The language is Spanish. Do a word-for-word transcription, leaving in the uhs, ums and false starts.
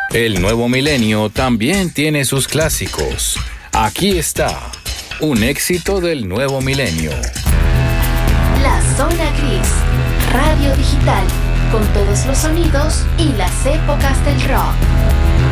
El nuevo milenio también tiene sus clásicos. Aquí está, un éxito del nuevo milenio. La Zona Gris, radio digital, con todos los sonidos y las épocas del rock.